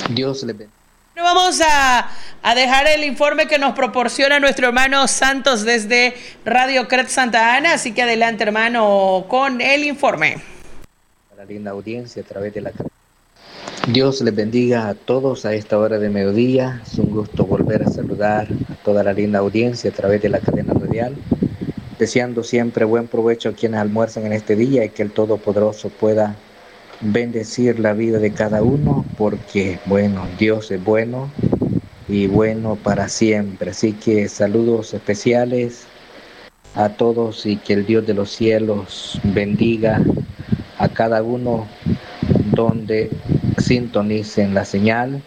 Dios les bendiga. Vamos a dejar el informe que nos proporciona nuestro hermano Santos desde Radio Cret Santa Ana, así que adelante, hermano, con el informe. A la linda audiencia a través de la cadena. Dios les bendiga a todos a esta hora de mediodía. Es un gusto volver a saludar a toda la linda audiencia a través de la cadena radial, deseando siempre buen provecho a quienes almuerzan en este día y que el Todopoderoso pueda bendecir la vida de cada uno, porque, bueno, Dios es bueno y bueno para siempre. Así que saludos especiales a todos y que el Dios de los cielos bendiga a cada uno donde sintonicen la señal,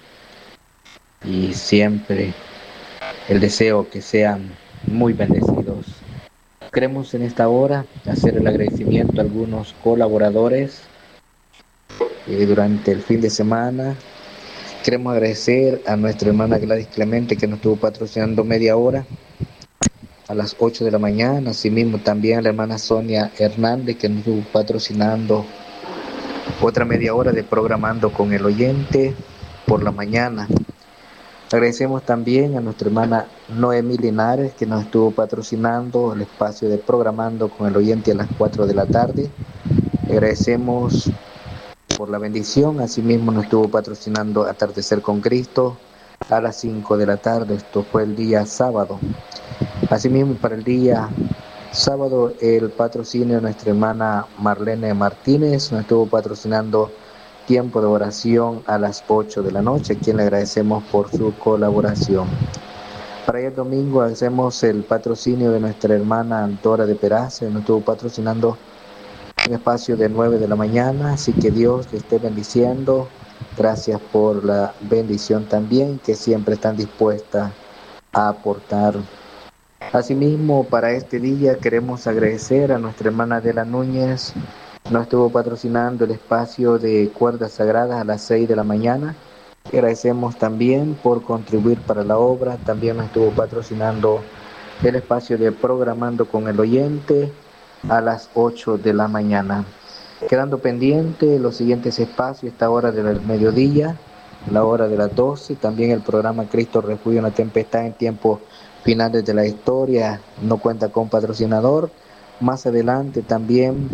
y siempre el deseo que sean muy bendecidos. Queremos en esta hora hacer el agradecimiento a algunos colaboradores durante el fin de semana. Queremos agradecer a nuestra hermana Gladys Clemente, que nos estuvo patrocinando media hora a las 8 de la mañana. Asimismo también a la hermana Sonia Hernández, que nos estuvo patrocinando otra media hora de Programando con el Oyente por la mañana. Agradecemos también a nuestra hermana Noemí Linares, que nos estuvo patrocinando el espacio de Programando con el Oyente a las 4 de la tarde. Agradecemos por la bendición. Asimismo nos estuvo patrocinando Atardecer con Cristo a las 5 de la tarde. Esto fue el día sábado. Asimismo, para el día sábado, el patrocinio de nuestra hermana Marlene Martínez nos estuvo patrocinando tiempo de oración a las 8 de la noche, a quien le agradecemos por su colaboración. Para el domingo hacemos el patrocinio de nuestra hermana Dora de Peraza, nos estuvo patrocinando un espacio de 9 de la mañana, así que Dios le esté bendiciendo. Gracias por la bendición también, que siempre están dispuestas a aportar. Asimismo, para este día queremos agradecer a nuestra hermana Adela Núñez, nos estuvo patrocinando el espacio de Cuerdas Sagradas a las 6 de la mañana. Agradecemos también por contribuir para la obra. También nos estuvo patrocinando el espacio de Programando con el Oyente a las 8 de la mañana. Quedando pendiente los siguientes espacios: esta hora del mediodía, la hora de las 12, también el programa Cristo Refugio en la Tempestad en tiempos finales de la historia, no cuenta con patrocinador. Más adelante también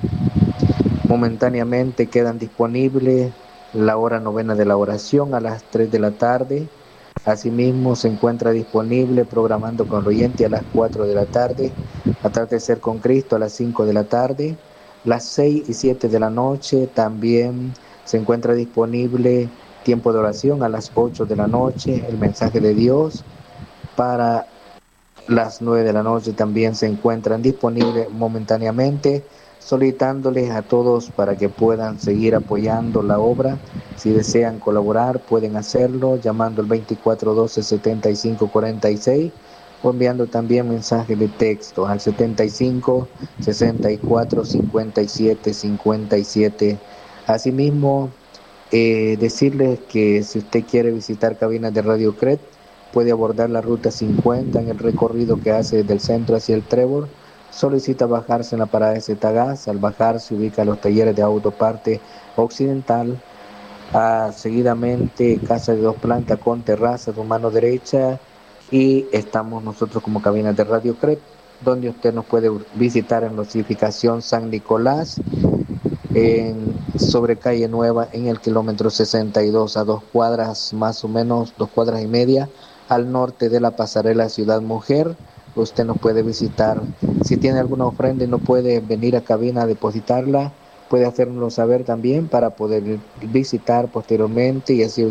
momentáneamente quedan disponibles la hora novena de la oración a las 3 de la tarde. Asimismo se encuentra disponible Programando con el Oyente a las 4 de la tarde, Atardecer con Cristo a las 5 de la tarde, las 6 y 7 de la noche también se encuentra disponible Tiempo de Oración a las 8 de la noche, el Mensaje de Dios. Para las 9 de la noche también se encuentran disponibles momentáneamente, solicitándoles a todos para que puedan seguir apoyando la obra. Si desean colaborar, pueden hacerlo llamando al 2412-7546 o enviando también mensajes de texto al 75 64 57 57. Asimismo, decirles que si usted quiere visitar cabinas de Radio Cret, puede abordar la ruta 50 en el recorrido que hace desde el centro hacia el Trébol. Solicita bajarse en la parada de Zetagás. Al bajar se ubica los talleres de autoparte occidental. Seguidamente casa de 2 plantas con terraza a su mano derecha, y estamos nosotros como cabinas de Radio Cret, donde usted nos puede visitar en Nosificación San Nicolás, sobre calle Nueva, en el kilómetro 62, a 2 cuadras más o menos, 2 cuadras y media al norte de la pasarela Ciudad Mujer. Usted nos puede visitar. Si tiene alguna ofrenda y no puede venir a cabina a depositarla, puede hacérnoslo saber también para poder visitar posteriormente, y así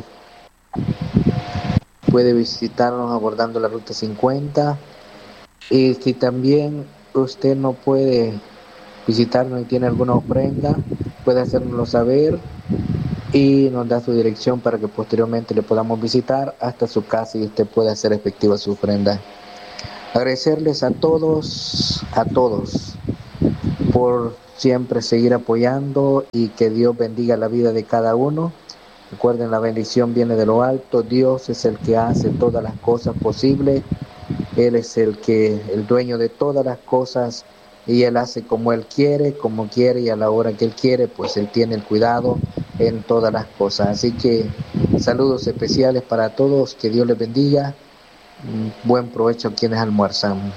puede visitarnos abordando la ruta 50. Y si también usted no puede visitarnos y tiene alguna ofrenda, puede hacérnoslo saber y nos da su dirección para que posteriormente le podamos visitar hasta su casa y usted pueda hacer efectiva su ofrenda. Agradecerles a todos por siempre seguir apoyando, y que Dios bendiga la vida de cada uno. Recuerden, la bendición viene de lo alto. Dios es el que hace todas las cosas posibles. Él es el dueño de todas las cosas, y Él hace como Él quiere, como quiere y a la hora que Él quiere, pues Él tiene el cuidado en todas las cosas. Así que saludos especiales para todos, que Dios les bendiga, buen provecho a quienes almuerzan.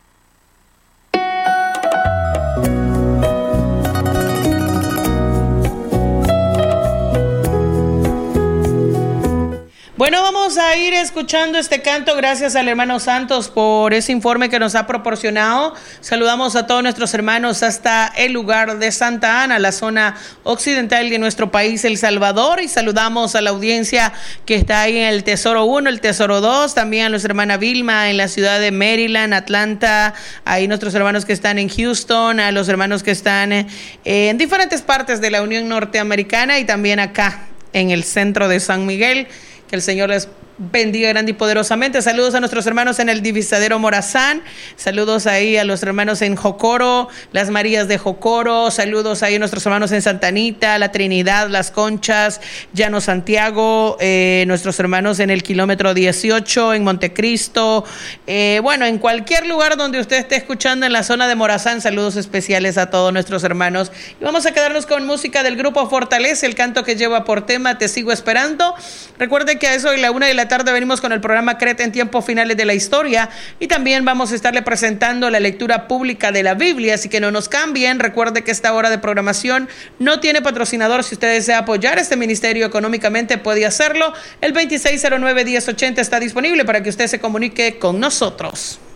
Bueno, vamos a ir escuchando este canto. Gracias al hermano Santos por ese informe que nos ha proporcionado. Saludamos a todos nuestros hermanos hasta el lugar de Santa Ana, la zona occidental de nuestro país, El Salvador. Y saludamos a la audiencia que está ahí en el Tesoro 1, el Tesoro 2. También a nuestra hermana Vilma en la ciudad de Maryland, Atlanta. Ahí nuestros hermanos que están en Houston, a los hermanos que están en diferentes partes de la Unión Norteamericana y también acá en el centro de San Miguel. Que el Señor les bendiga grande y poderosamente. Saludos a nuestros hermanos en el Divisadero Morazán. Saludos ahí a los hermanos en Jocoro, las Marías de Jocoro. Saludos ahí a nuestros hermanos en Santa Anita, La Trinidad, Las Conchas, Llano Santiago. Nuestros hermanos en el kilómetro 18, en Montecristo. Bueno, en cualquier lugar donde usted esté escuchando en la zona de Morazán, saludos especiales a todos nuestros hermanos. Y vamos a quedarnos con música del grupo Fortalece, el canto que lleva por tema Te Sigo Esperando. Recuerde que a eso de la 1 de la tarde venimos con el programa CRET en tiempos finales de la historia y también vamos a estarle presentando la lectura pública de la Biblia, así que no nos cambien. Recuerde que esta hora de programación no tiene patrocinador. Si usted desea apoyar este ministerio económicamente, puede hacerlo. El 2609-1080 está disponible para que usted se comunique con nosotros.